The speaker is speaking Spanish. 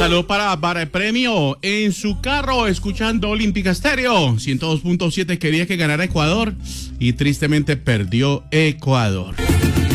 Saludos para el premio en su carro, escuchando Olímpica Estéreo 102.7. Quería que ganara Ecuador y tristemente perdió Ecuador.